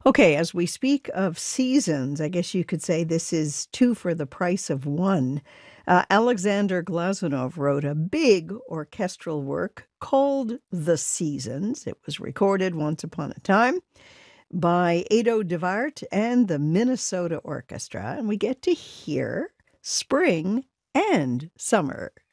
Okay, as we speak of seasons, I guess you could say this is two for the price of one. Alexander Glazunov wrote a big orchestral work called The Seasons. It was recorded once upon a time by Ado DeWaart and the Minnesota Orchestra, and we get to hear spring and summer